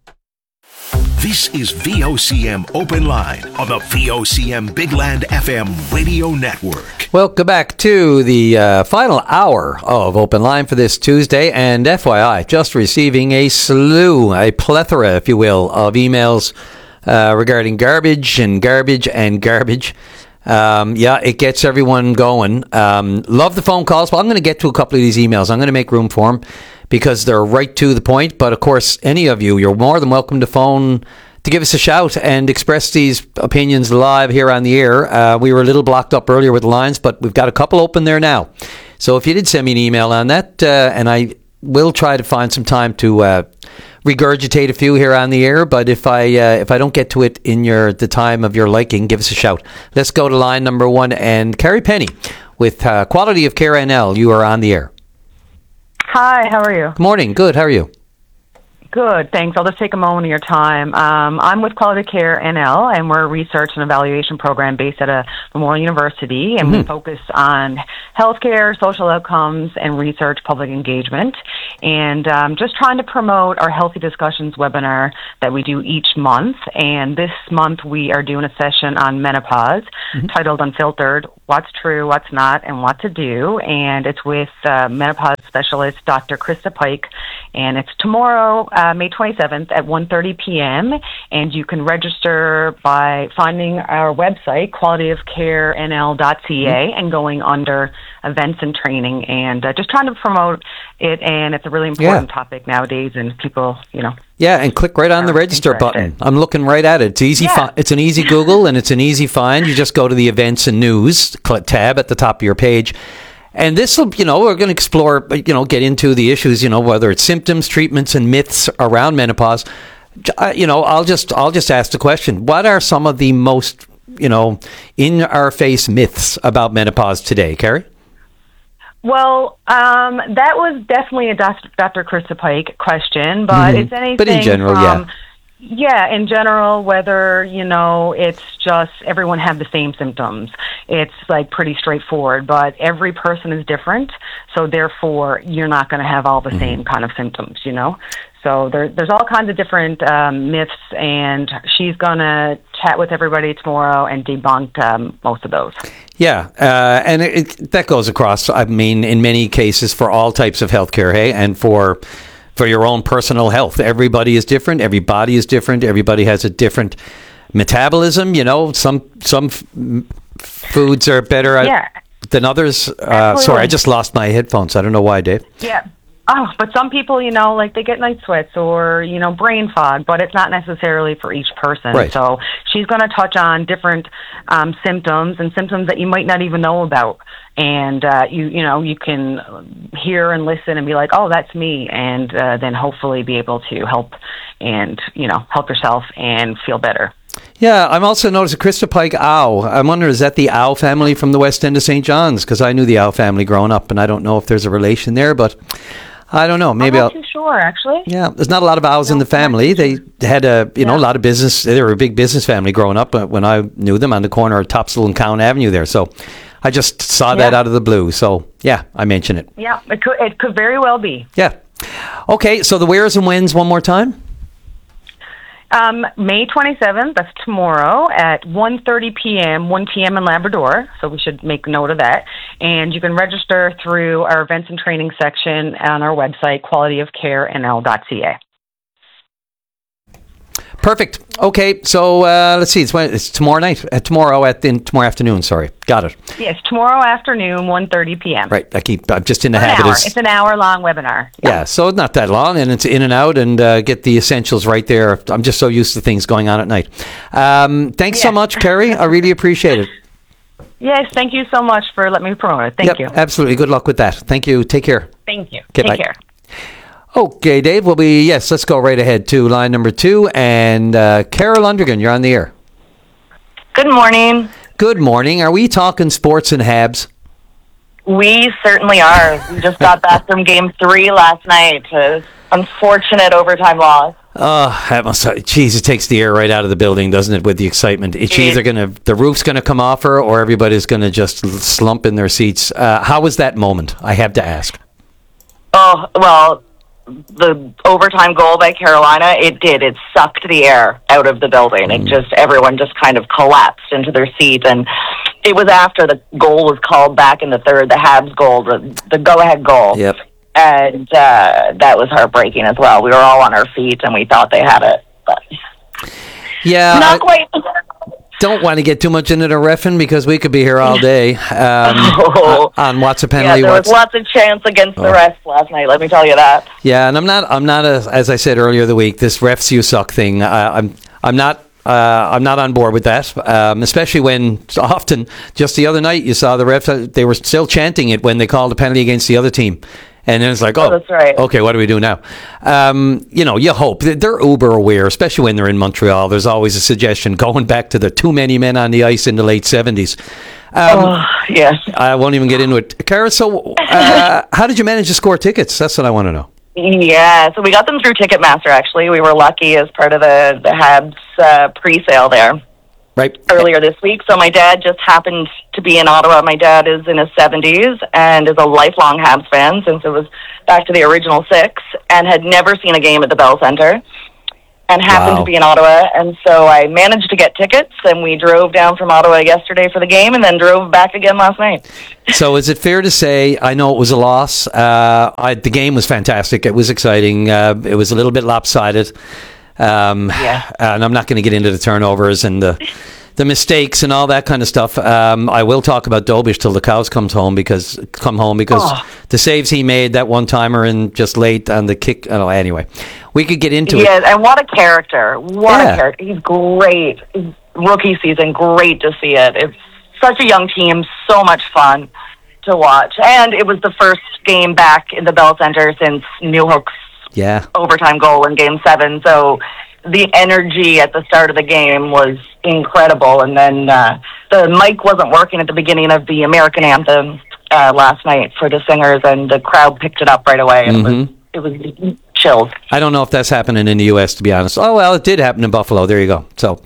This is V O C M Open Line on the V O C M Big Land F M radio network. Welcome back to the uh, final hour of Open Line for this Tuesday. And F Y I, just receiving a slew, a plethora, if you will, of emails uh, regarding garbage and garbage and garbage. Um, yeah, it gets everyone going. Um, love the phone calls, but I'm going to get to a couple of these emails. I'm going to make room for them because they're right to the point. But of course, any of you, you're more than welcome to phone to give us a shout and express these opinions live here on the air. Uh, we were a little blocked up earlier with the lines, but we've got a couple open there now. So if you did send me an email on that, uh, and I will try to find some time to uh, regurgitate a few here on the air, but if I uh, if I don't get to it in your the time of your liking, give us a shout. Let's go to line number one and Carrie Penny with uh, Quality of Care N L. You are on the air. Hi, how are you? Good morning. Good. How are you? Good, thanks. I'll just take a moment of your time. Um, I'm with Quality Care N L, and we're a research and evaluation program based at a Memorial University, and mm-hmm. we focus on healthcare, social outcomes, and research public engagement. And um, just trying to promote our Healthy Discussions webinar that we do each month. And this month we are doing a session on menopause mm-hmm. titled Unfiltered, What's True, What's Not, and What to Do. And it's with uh, menopause specialist Doctor Krista Pike, and it's tomorrow, uh, May twenty-seventh at one thirty p.m. And you can register by finding our website, quality of care n l dot c a, mm-hmm. and going under events and training, and uh, just trying to promote it. And it's a really important yeah. topic nowadays, and people, you know. Yeah, and click right on the register button. I'm looking right at it. It's easy. Yeah. Fi- it's an easy Google, and it's an easy find. You just go to the events and news tab at the top of your page. And this will, you know, we're going to explore, you know, get into the issues, you know, whether it's symptoms, treatments, and myths around menopause. Uh, you know, I'll just, I'll just ask the question: what are some of the most, you know, in our face myths about menopause today, Carrie? Well, um, that was definitely a Doctor Krista Pike question, but mm-hmm. it's anything. But in general, from, yeah. Yeah, in general, whether, you know, it's just everyone have the same symptoms. It's like pretty straightforward, but every person is different. So therefore, you're not going to have all the mm-hmm. same kind of symptoms, you know? So there, there's all kinds of different um, myths, and she's going to chat with everybody tomorrow and debunk um, most of those. Yeah, uh, and it, it, that goes across, I mean, in many cases for all types of healthcare, hey, and for... for your own personal health. Everybody is different. Every body is different. Everybody has a different metabolism. You know, some some f- foods are better at, yeah. than others. Uh, sorry, I just lost my headphones. I don't know why, Dave. Yeah. Oh, but some people, you know, like they get night sweats or, you know, brain fog, but it's not necessarily for each person. Right. So she's going to touch on different um, symptoms and symptoms that you might not even know about. And, uh, you you know, you can hear and listen and be like, oh, that's me. And uh, then hopefully be able to help and, you know, help yourself and feel better. Yeah, I'm also noticing Krista Pike Ow. I wonder, is that the Ow family from the West End of Saint John's? Because I knew the Ow family growing up, and I don't know if there's a relation there, but I don't know. Maybe I'm not I'll, too sure, actually. Yeah, there's not a lot of Ows no, in the family. They had a, you yeah. know, a lot of business. They were a big business family growing up when I knew them on the corner of Topsail and Cowan Avenue there. So I just saw yeah. that out of the blue. So, yeah, I mention it. Yeah, it could, it could very well be. Yeah. Okay, so the wheres and whens one more time? Um, May twenty-seventh, that's tomorrow, at one thirty p.m., one p.m. in Labrador, so we should make note of that. And you can register through our events and training section on our website, quality of care n l dot c a. Perfect. Okay, so uh, let's see. It's, when, it's tomorrow night. Uh, tomorrow at the, tomorrow afternoon. Sorry, got it. Yes, tomorrow afternoon, one thirty p.m. Right. I keep. I'm just in the an habit. Hour. Of, it's an hour-long webinar. Yeah. yeah, so not that long, and it's in and out, and uh, get the essentials right there. I'm just so used to things going on at night. Um, thanks yeah. so much, Carrie. I really appreciate it. Yes, thank you so much for letting me promote it. Thank yep, you. Absolutely. Good luck with that. Thank you. Take care. Thank you. Okay, Take bye. care. Okay, Dave, we'll be, yes, let's go right ahead to line number two. And uh, Carol Undergan, you're on the air. Good morning. Good morning. Are we talking sports and Habs? We certainly are. We just got back from game three last night. Uh, unfortunate overtime loss. Oh, that must, geez, it takes the air right out of the building, doesn't it, with the excitement? It's either going to, the roof's going to come off her, or everybody's going to just slump in their seats. Uh, how was that moment? I have to ask. Oh, well, the overtime goal by Carolina, it did. It sucked the air out of the building. Mm. It just, everyone just kind of collapsed into their seat. And it was after the goal was called back in the third, the Habs goal, the, the go-ahead goal. Yep. And uh, that was heartbreaking as well. We were all on our feet, and we thought they had it. But yeah, not quite. Don't want to get too much into the reffing because we could be here all day um, oh. on what's a penalty. Yeah, there what's... was lots of chance against oh. the refs last night. Let me tell you that. Yeah, and I'm not. I'm not a, as I said earlier the week. This refs you suck thing. Uh, I'm. I'm not. Uh, I'm not on board with that. Um, especially when often just the other night you saw the refs. They were still chanting it when they called a penalty against the other team. And then it's like, oh, oh that's right. Okay, what do we do now? Um, you know, you hope. They're uber aware, especially when they're in Montreal. There's always a suggestion going back to the too many men on the ice in the late seventies. Um, oh, yes. I won't even get into it. Cara, so uh, how did you manage to score tickets? That's what I want to know. Yeah, so we got them through Ticketmaster, actually. We were lucky as part of the, the Habs uh, pre-sale there. Right. Earlier this week. So my dad just happened to be in Ottawa. My dad is in his seventies and is a lifelong Habs fan since it was back to the original six, and had never seen a game at the Bell Centre, and happened Wow. to be in Ottawa. And so I managed to get tickets, and we drove down from Ottawa yesterday for the game and then drove back again last night. So is it fair to say, I know it was a loss. Uh, I, the game was fantastic. It was exciting. Uh, it was a little bit lopsided. Um, Yeah. And I'm not going to get into the turnovers and the the mistakes and all that kind of stuff. Um, I will talk about Dobish till the cows comes home because come home because Oh. the saves he made, that one timer and just late on the kick. Oh, anyway, we could get into Yes, it. and what a character. What Yeah. a character. He's great. Rookie season, great to see it. It's such a young team, so much fun to watch. And it was the first game back in the Bell Centre since Newhook's Yeah. overtime goal in Game seven. So the energy at the start of the game was incredible. And then uh, the mic wasn't working at the beginning of the American anthem uh, last night for the singers, and the crowd picked it up right away. And Mhm. it was it was chills. I don't know if that's happening in the U S, to be honest. Oh, well, it did happen in Buffalo. There you go. So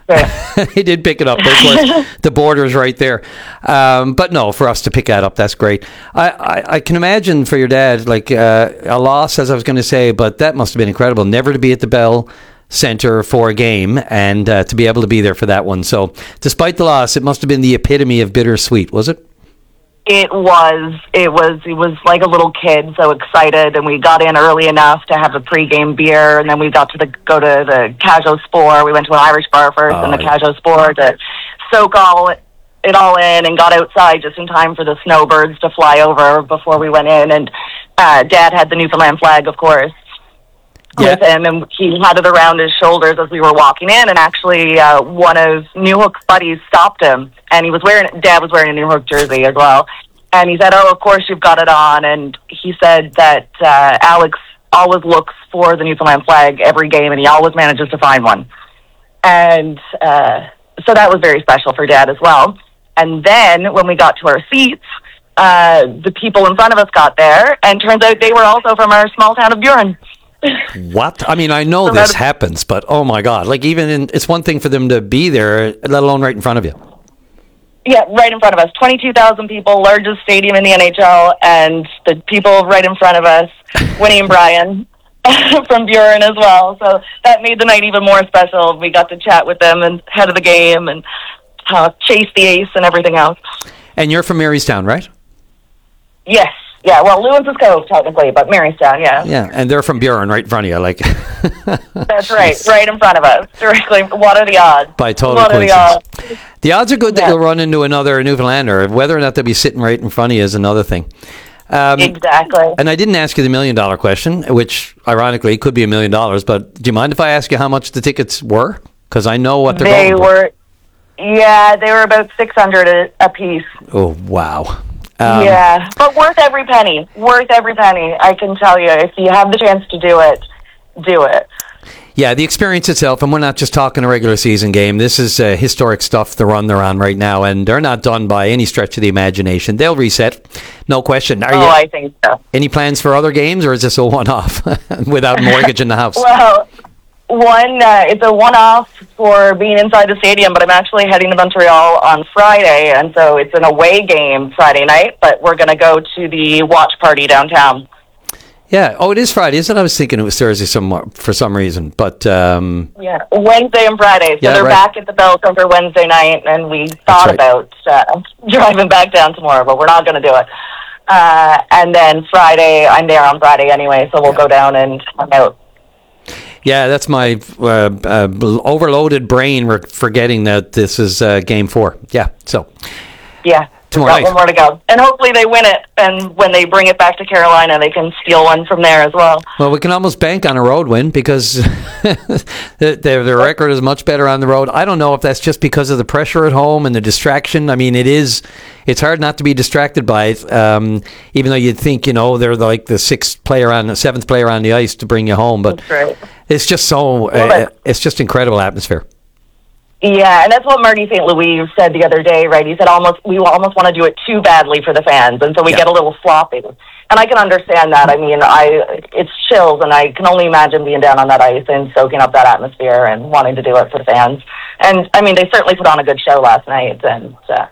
he did pick it up. Of course, the border's right there. Um, but no, for us to pick that up, that's great. I, I, I can imagine for your dad, like uh, a loss, as I was going to say, but that must have been incredible. Never to be at the Bell Centre for a game and uh, to be able to be there for that one. So despite the loss, it must have been the epitome of bittersweet, was it? It was, it was, it was like a little kid, so excited, and we got in early enough to have a pregame beer, and then we got to the go to the Cajo Spore. We went to an Irish bar first, Oh, and the yeah. Cajo Spore to soak all it all in, and got outside just in time for the snowbirds to fly over before we went in. And uh, Dad had the Newfoundland flag, of course, with him, and he had it around his shoulders as we were walking in. And actually, uh, one of Newhook's buddies stopped him, and he was wearing, Dad was wearing a Newhook jersey as well. And he said, "Oh, of course you've got it on." And he said that uh, Alex always looks for the Newfoundland flag every game, and he always manages to find one. And uh, so that was very special for Dad as well. And then when we got to our seats, uh, the people in front of us got there, and turns out they were also from our small town of Buren. What? I mean, I know So this that- happens, but oh my God. Like even in, it's one thing for them to be there, let alone right in front of you. Yeah, right in front of us. twenty-two thousand people, largest stadium in the N H L, and the people right in front of us, Winnie and Brian from Buren as well. So that made the night even more special. We got to chat with them and ahead of the game and uh, chase the ace and everything else. And you're from Marystown, right? Yes. Yeah, well, Lewis is Cove, technically, but Marystown, yeah. Yeah, and they're from Buren, right in front of you. Like That's right, right in front of us. Directly. What are the odds? by total What are the coincidence. odds? The odds are good that you'll run into another Newfoundlander. Whether or not they'll be sitting right in front of you is another thing. Um, Exactly. And I didn't ask you the million dollar question, which ironically could be a million dollars. But do you mind if I ask you how much the tickets were? Because I know what they're They going were, yeah, they were about six hundred a, a piece. for. Oh wow! Um, Yeah, but worth every penny. Worth every penny. I can tell you, if you have the chance to do it, do it. Yeah, the experience itself, and we're not just talking a regular season game. This is uh, historic stuff, the run they're on right now, and they're not done by any stretch of the imagination. They'll reset, no question. Are oh, you, I think so. any plans for other games, or is this a one-off without mortgage in the house? Well, one, uh, it's a one-off for being inside the stadium, but I'm actually heading to Montreal on Friday, and so it's an away game Friday night, but we're going to go to the watch party downtown. Yeah. Oh, it is Friday, isn't it? I was thinking it was Thursday some, for some reason, but um, Yeah, Wednesday and Friday. So Yeah, they're right. back at the Bell Centre Wednesday night, and we thought right. about uh, driving back down tomorrow, but we're not going to do it. Uh, and then Friday, I'm there on Friday anyway, so we'll go down and hang out. yeah, that's my uh, uh, overloaded brain re- forgetting that this is uh, game four. Yeah. So Yeah. Tomorrow Got night. one more to go. And hopefully they win it, and when they bring it back to Carolina, they can steal one from there as well. Well, we can almost bank on a road win because their, their record is much better on the road. I don't know if that's just because of the pressure at home and the distraction. I mean, it is, it's hard not to be distracted by it, um, even though you'd think, you know, they're like the sixth player on, the seventh player on the ice to bring you home. But That's right. it's just so, Well, uh, that- it's just incredible atmosphere. Yeah, and that's what Marty Saint Louis said the other day, right? He said almost we almost want to do it too badly for the fans, and so we Yeah. get a little sloppy. And I can understand that. I mean, I it's chills, and I can only imagine being down on that ice and soaking up that atmosphere and wanting to do it for the fans. And, I mean, they certainly put on a good show last night, and uh,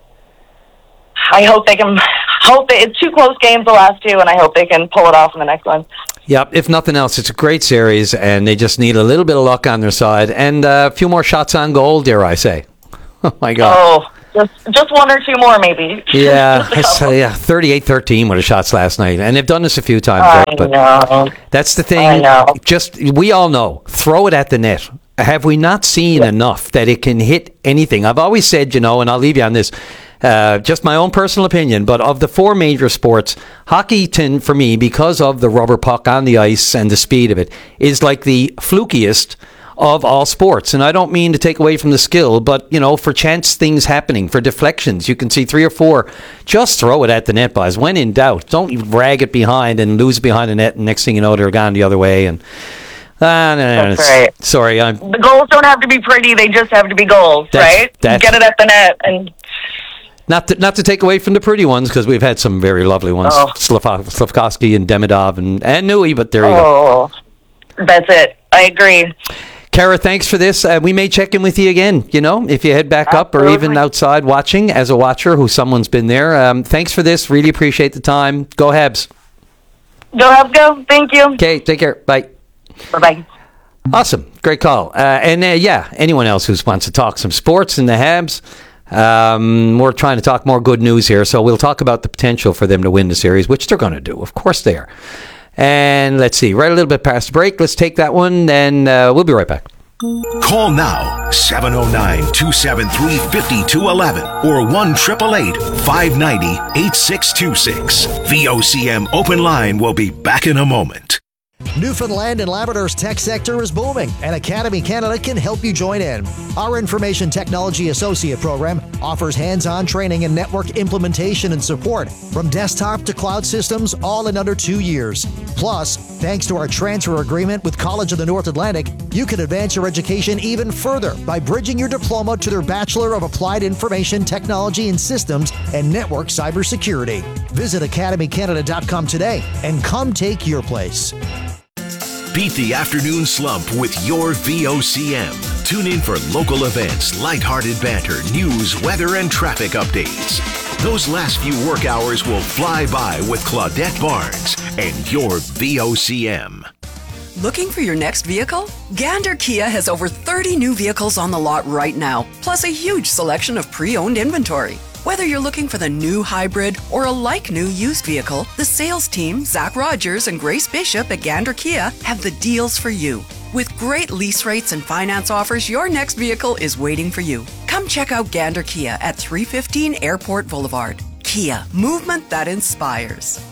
I hope they can hope they, it's two close games, the last two, and I hope they can pull it off in the next one. Yep, if nothing else, it's a great series, and they just need a little bit of luck on their side, and uh, a few more shots on goal, dare I say. Oh, my God. Oh, just, just one or two more, maybe. Yeah, it's, uh, yeah, thirty-eight thirteen with the shots last night, and they've done this a few times. I right? But know. that's the thing. I know. Just, we all know, throw it at the net. Have we not seen yeah. enough that it can hit anything? I've always said, you know, and I'll leave you on this, Uh, just my own personal opinion, but of the four major sports, hockey, ten, for me, because of the rubber puck on the ice and the speed of it, is like the flukiest of all sports. And I don't mean to take away from the skill, but, you know, for chance things happening, for deflections, you can see three or four. Just throw it at the net, boys. When in doubt, don't rag it behind and lose behind the net, and next thing you know, they're gone the other way. And uh, no, no, That's right. Sorry, I'm... The goals don't have to be pretty, they just have to be goals, That's- right? that's- Get it at the net and... Not to, not to take away from the pretty ones, because we've had some very lovely ones. Oh. Slav- Slavkovsky and Demidov and, and Nui, but there you oh, go. That's it. I agree. Kara, thanks for this. Uh, we may check in with you again, you know, if you head back Absolutely. up or even outside watching as a watcher who someone's been there. Um, thanks for this. Really appreciate the time. Go Habs. Go Habs, go. Thank you. Okay, take care. Bye. Bye-bye. Awesome. Great call. Uh, and, uh, yeah, anyone else who wants to talk some sports in the Habs, Um, we're trying to talk more good news here, so we'll talk about the potential for them to win the series, which they're going to do. Of course they are. And let's see, right a little bit past the break. Let's take that one, and uh, we'll be right back. Call now, seven oh nine, two seven three, five two one one or one eight eight eight, five nine zero, eight six two six. V O C M Open Line will be back in a moment. Newfoundland and Labrador's tech sector is booming, and Academy Canada can help you join in. Our Information Technology Associate program offers hands-on training and network implementation and support from desktop to cloud systems, all in under two years. Plus, thanks to our transfer agreement with College of the North Atlantic, you can advance your education even further by bridging your diploma to their Bachelor of Applied Information Technology and Systems and Network Cybersecurity. Visit academy canada dot com today and come take your place. Beat the afternoon slump with your V O C M. Tune in for local events, lighthearted banter, news, weather, and traffic updates. Those last few work hours will fly by with Claudette Barnes and your V O C M. Looking for your next vehicle? Gander Kia has over thirty new vehicles on the lot right now, plus a huge selection of pre-owned inventory. Whether you're looking for the new hybrid or a like-new used vehicle, the sales team, Zach Rogers and Grace Bishop at Gander Kia, have the deals for you. With great lease rates and finance offers, your next vehicle is waiting for you. Come check out Gander Kia at three fifteen Airport Boulevard. Kia, movement that inspires.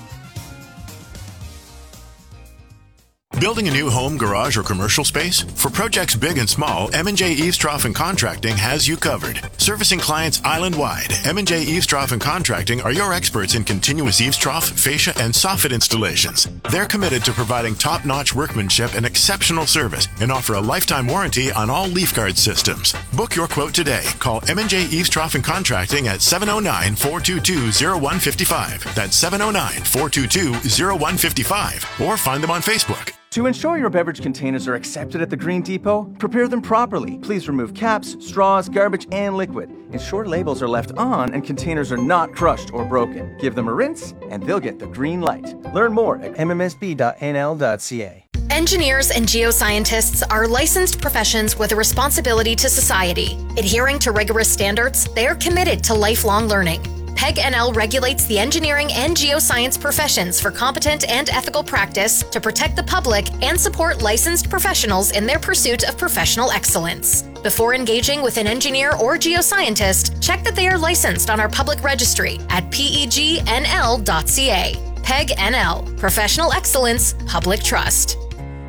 Building a new home, garage, or commercial space? For projects big and small, M and J Eavestrough and Contracting has you covered. Servicing clients island-wide, M and J Eavestrough and Contracting are your experts in continuous eavestrough, fascia, and soffit installations. They're committed to providing top-notch workmanship and exceptional service and offer a lifetime warranty on all leaf guard systems. Book your quote today. Call M and J Eavestrough and Contracting at seven oh nine, four two two, oh one five five. That's seven oh nine, four two two, oh one five five. Or find them on Facebook. To ensure your beverage containers are accepted at the Green Depot, prepare them properly. Please remove caps, straws, garbage, and liquid. Ensure labels are left on and containers are not crushed or broken. Give them a rinse, and they'll get the green light. Learn more at m m s b dot n l dot c a. Engineers and geoscientists are licensed professions with a responsibility to society. Adhering to rigorous standards, they are committed to lifelong learning. PEG N L regulates the engineering and geoscience professions for competent and ethical practice to protect the public and support licensed professionals in their pursuit of professional excellence. Before engaging with an engineer or geoscientist, check that they are licensed on our public registry at P E G N L dot C A. PEG N L, Professional Excellence, Public Trust.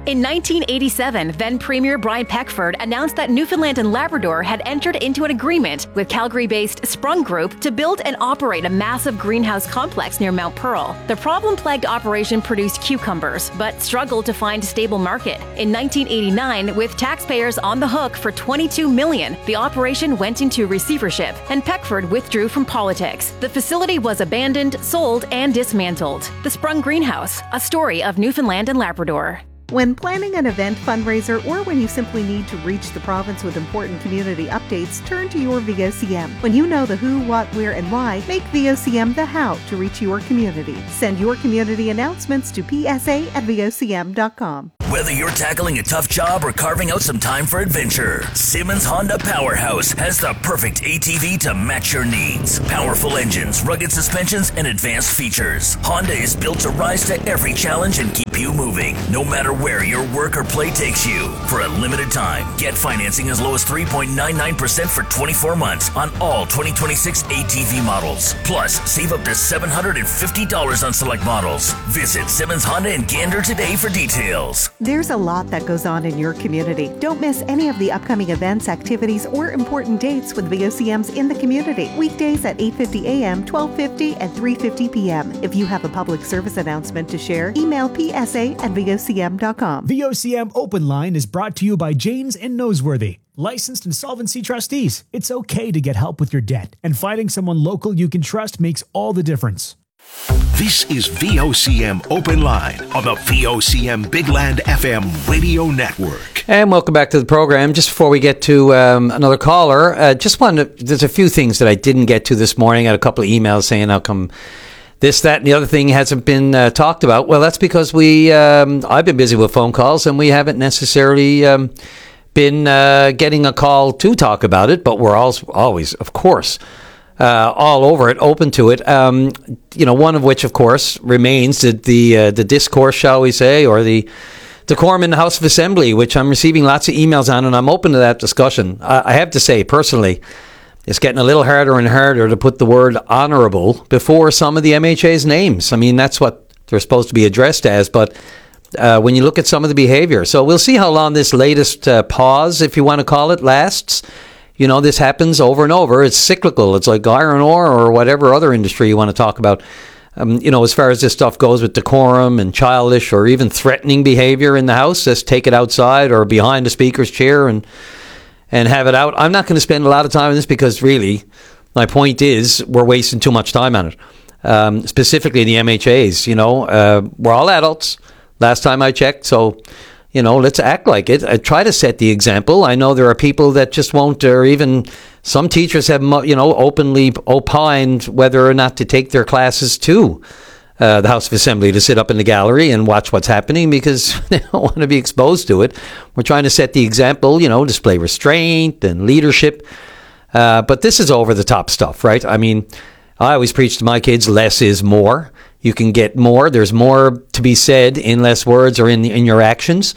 In nineteen eighty-seven, then Premier Brian Peckford announced that Newfoundland and Labrador had entered into an agreement with Calgary-based Sprung Group to build and operate a massive greenhouse complex near Mount Pearl. The problem-plagued operation produced cucumbers, but struggled to find a stable market. In nineteen eighty-nine, with taxpayers on the hook for twenty-two million dollars, the operation went into receivership, and Peckford withdrew from politics. The facility was abandoned, sold, and dismantled. The Sprung Greenhouse, a story of Newfoundland and Labrador. When planning an event, fundraiser, or when you simply need to reach the province with important community updates, turn to your V O C M. When you know the who, what, where, and why, make V O C M the how to reach your community. Send your community announcements to p s a at v o c m dot com. Whether you're tackling a tough job or carving out some time for adventure, Simmons Honda Powerhouse has the perfect A T V to match your needs. Powerful engines, rugged suspensions, and advanced features. Honda is built to rise to every challenge and keep you moving, no matter where your work or play takes you. For a limited time, get financing as low as three point nine nine percent for twenty-four months on all twenty twenty-six A T V models. Plus, save up to seven hundred fifty dollars on select models. Visit Simmons Honda in Gander today for details. There's a lot that goes on in your community. Don't miss any of the upcoming events, activities, or important dates with V O C Ms in the community. Weekdays at eight fifty a m, twelve fifty, and three fifty p m If you have a public service announcement to share, email p s a at v o c m dot com. V O C M Open Line is brought to you by Janes and Noseworthy, licensed insolvency trustees. It's okay to get help with your debt, and finding someone local you can trust makes all the difference. This is V O C M Open Line on the V O C M Big Land F M radio network. And welcome back to the program. Just before we get to um, another caller, uh, just wanted to, there's a few things that I didn't get to this morning. I had a couple of emails saying how come this, that, and the other thing hasn't been uh, talked about. Well, that's because we um, I've been busy with phone calls, and we haven't necessarily um, been uh, getting a call to talk about it, but we're always, always of course, Uh, all over it, open to it. Um, you know, one of which, of course, remains the the, uh, the discourse, shall we say, or the decorum in the House of Assembly, which I'm receiving lots of emails on, and I'm open to that discussion. I, I have to say, personally, it's getting a little harder and harder to put the word honourable before some of the M H A's names. I mean, that's what they're supposed to be addressed as, but uh, when you look at some of the behaviour. So we'll see how long this latest uh, pause, if you want to call it, lasts. You know, this happens over and over. It's cyclical. It's like iron ore or whatever other industry you want to talk about. Um, you know, as far as this stuff goes with decorum and childish or even threatening behavior in the House, just take it outside or behind the Speaker's chair and and have it out. I'm not going to spend a lot of time on this because really, my point is we're wasting too much time on it. Um, specifically the M H As, you know, uh, we're all adults. Last time I checked, so... You know, let's act like it. I try to set the example. I know there are people that just won't, or even some teachers have, you know, openly opined whether or not to take their classes to uh, the House of Assembly to sit up in the gallery and watch what's happening because they don't want to be exposed to it. We're trying to set the example, you know, display restraint and leadership. Uh, but this is over-the-top stuff, right? I mean, I always preach to my kids, less is more. You can get more. There's more to be said in less words or in in your actions.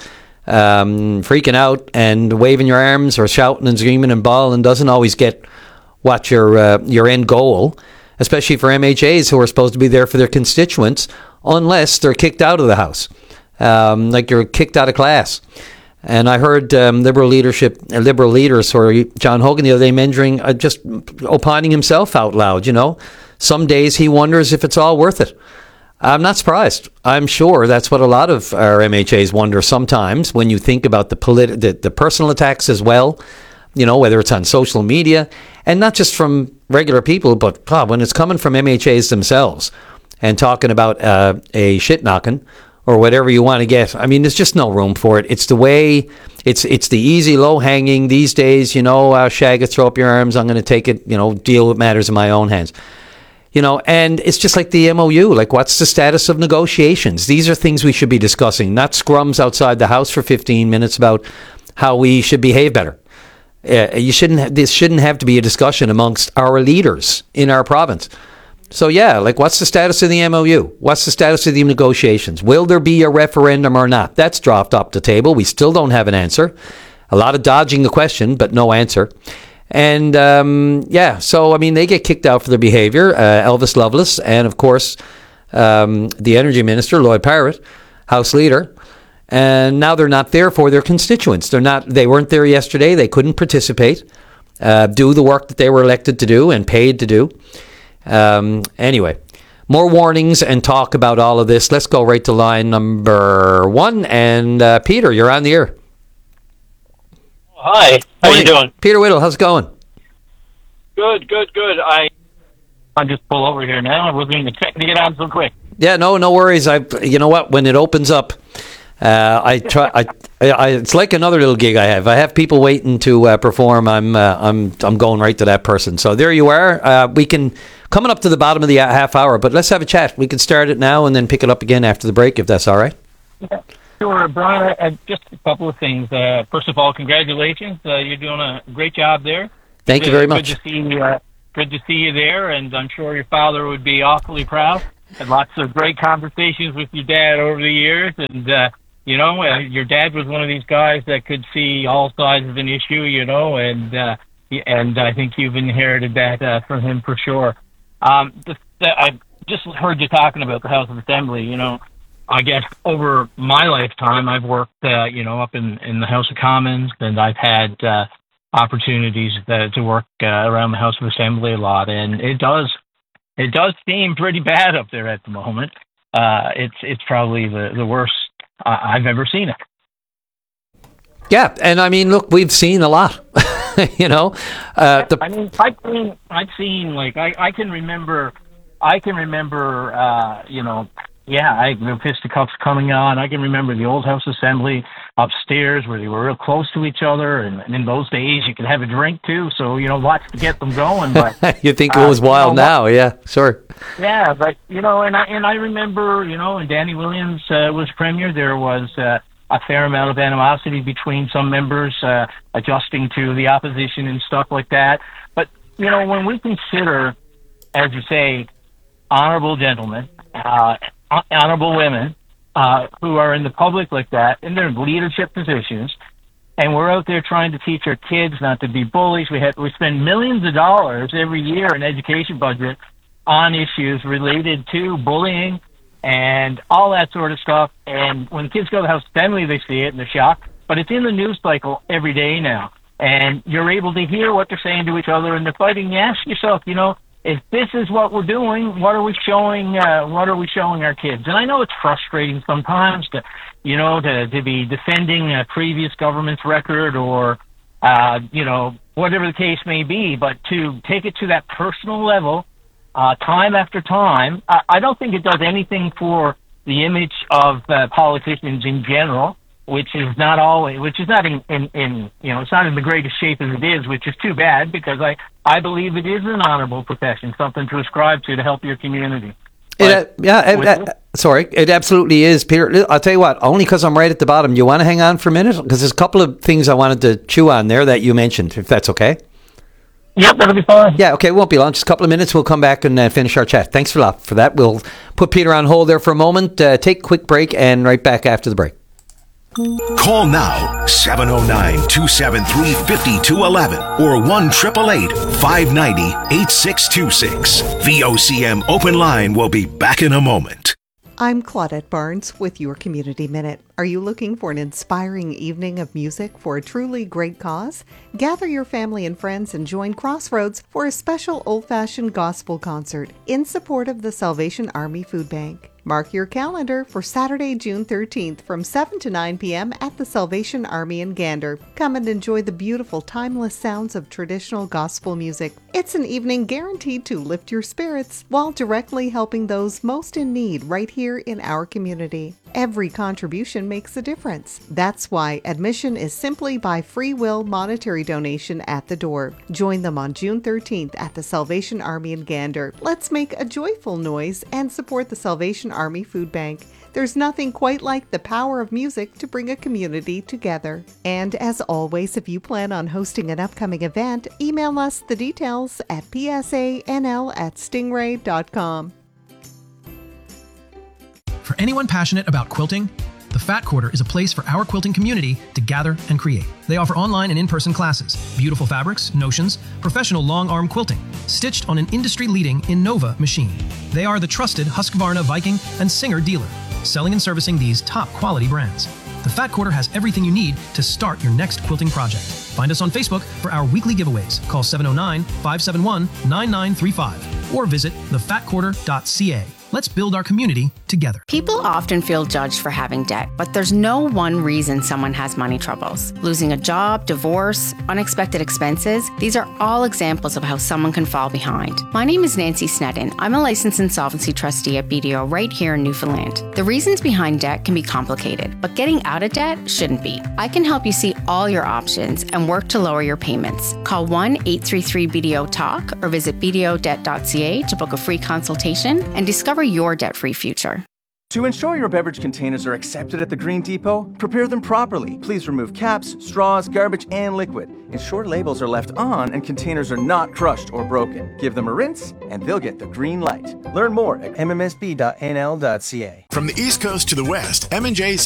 Um, freaking out and waving your arms or shouting and screaming and bawling doesn't always get what your uh, your end goal, especially for M H As who are supposed to be there for their constituents, unless they're kicked out of the House, um, like you're kicked out of class. And I heard um, Liberal leadership, uh, Liberal leader, sorry, John Hogan the other day mentoring, uh, just opining himself out loud, you know. Some days he wonders if it's all worth it. I'm not surprised. I'm sure that's what a lot of our M H As wonder sometimes when you think about the, polit- the, the personal attacks as well, you know, whether it's on social media, and not just from regular people, but God, when it's coming from M H As themselves and talking about uh, a shit-knocking, or whatever you want to get. I mean, there's just no room for it. It's the way, it's it's the easy, low-hanging these days, you know, uh, shag it, throw up your arms, I'm going to take it, you know, deal with matters in my own hands. You know, and it's just like the M O U, like what's the status of negotiations? These are things we should be discussing, not scrums outside the House for fifteen minutes about how we should behave better. Uh, you shouldn't. Ha- this shouldn't have to be a discussion amongst our leaders in our province. So, yeah, like, what's the status of the M O U? What's the status of the negotiations? Will there be a referendum or not? That's dropped off the table. We still don't have an answer. A lot of dodging the question, but no answer. And, um, yeah, so, I mean, they get kicked out for their behavior. Uh, Elvis Lovelace and, of course, um, the Energy Minister, Lloyd Parrott, House Leader. and now they're not there for their constituents. They're not. They weren't there yesterday. They couldn't participate, uh, do the work that they were elected to do and paid to do. Um, anyway, more warnings and talk about all of this. Let's go right to line number one. And uh, Peter, you're on the air. Hi, how Morning. you doing? Peter Whittle, how's it going? Good, good, good. I I just pull over here now. I wasn't even expecting to get on so quick. Yeah, no, no worries. I, you know what? When it opens up, uh, I try. I, I, it's like another little gig I have. I have people waiting to uh, perform. I'm, uh, I'm, I'm going right to that person. So there you are. Uh, we can coming up to the bottom of the half hour, but let's have a chat. We can start it now and then pick it up again after the break, if that's all right. Yeah, sure, Brian. I, I, just a couple of things. Uh, first of all, congratulations. Uh, you're doing a great job there. Thank good, you very much. Good to see you. Uh, good to see you there, and I'm sure your father would be awfully proud. Had lots of great conversations with your dad over the years, and uh, you know, uh, your dad was one of these guys that could see all sides of an issue, you know, and uh, and I think you've inherited that uh, from him for sure. Um, the, the, I just heard you talking about the House of Assembly. You know, I guess over my lifetime, I've worked, uh, you know, up in, in the House of Commons, and I've had uh, opportunities to, to work uh, around the House of Assembly a lot, and it does. It does seem pretty bad up there at the moment. Uh, it's it's probably the, the worst uh, I've ever seen it. Yeah, and I mean, look, we've seen a lot. you know, uh, the I mean, I've seen, I've seen like I, I can remember, I can remember, uh, you know, yeah, I, the fisticuffs coming on. I can remember the old House Assembly upstairs where they were real close to each other, and, and in those days you could have a drink too. So you know, lots to get them going. But you think it was uh, wild you know, now? Yeah, sure. Yeah, but you know, and I and I remember, you know, when Danny Williams uh, was premier, there was uh, a fair amount of animosity between some members uh, adjusting to the opposition and stuff like that. But you know, when we consider, as you say, honorable gentlemen, uh, honorable women uh, who are in the public like that, in their leadership positions, and we're out there trying to teach our kids not to be bullies. We have we spend millions of dollars every year in education budget on issues related to bullying and all that sort of stuff. And when kids go to the House Assembly, they see it and they're shocked. But it's in the news cycle every day now. And you're able to hear what they're saying to each other, and they're fighting. You ask yourself, you know, if this is what we're doing, what are we showing, uh, what are we showing our kids? And I know it's frustrating sometimes to, you know, to, to be defending a previous government's record or, uh, you know, whatever the case may be, but to take it to that personal level, Uh, time after time, I, I don't think it does anything for the image of uh, politicians in general, which is not always, which is not in, in, in, you know, it's not in the greatest shape as it is, which is too bad because I, I believe it is an honorable profession, something to ascribe to to help your community. It, uh, yeah, it, uh, sorry, it absolutely is, Peter. I'll tell you what, only because I'm right at the bottom. You want to hang on for a minute? Because there's a couple of things I wanted to chew on there that you mentioned, if that's okay. Yep, that'll be fine. Yeah, okay, it won't be long. Just a couple of minutes. We'll come back and uh, finish our chat. Thanks a lot for that. We'll put Peter on hold there for a moment, uh, take a quick break, and right back after the break. Call now, seven oh nine, two seven three, five two one one or one eight eight eight, five nine zero, eight six two six. V O C M Open Line will be back in a moment. I'm Claudette Barnes with your Community Minute. Are you looking for an inspiring evening of music for a truly great cause? Gather your family and friends and join Crossroads for a special old-fashioned gospel concert in support of the Salvation Army Food Bank. Mark your calendar for Saturday, June thirteenth from seven to nine p.m. at the Salvation Army in Gander. Come and enjoy the beautiful, timeless sounds of traditional gospel music. It's an evening guaranteed to lift your spirits while directly helping those most in need right here in our community. Every contribution makes a difference. That's why admission is simply by free will monetary donation at the door. Join them on June thirteenth at the Salvation Army in Gander. Let's make a joyful noise and support the Salvation Army Food Bank. There's nothing quite like the power of music to bring a community together. And as always, if you plan on hosting an upcoming event, email us the details at p s a n l at stingray dot com. For anyone passionate about quilting, the Fat Quarter is a place for our quilting community to gather and create. They offer online and in-person classes, beautiful fabrics, notions, professional long-arm quilting, stitched on an industry-leading Innova machine. They are the trusted Husqvarna, Viking, and Singer dealer, selling and servicing these top-quality brands. The Fat Quarter has everything you need to start your next quilting project. Find us on Facebook for our weekly giveaways. Call seven oh nine, five seven one, nine nine three five or visit the fat quarter dot c a. Let's build our community together. People often feel judged for having debt, but there's no one reason someone has money troubles. Losing a job, divorce, unexpected expenses, these are all examples of how someone can fall behind. My name is Nancy Sneddon. I'm a licensed insolvency trustee at B D O right here in Newfoundland. The reasons behind debt can be complicated, but getting out of debt shouldn't be. I can help you see all your options and work to lower your payments. Call one eight three three B D O talk or visit b d o debt dot c a to book a free consultation and discover your debt-free future. To ensure your beverage containers are accepted at the Green Depot, prepare them properly. Please remove caps, straws, garbage, and liquid. Ensure labels are left on and containers are not crushed or broken. Give them a rinse, and they'll get the green light. Learn more at m m s b dot n l dot c a. From the East Coast to the West, M and J's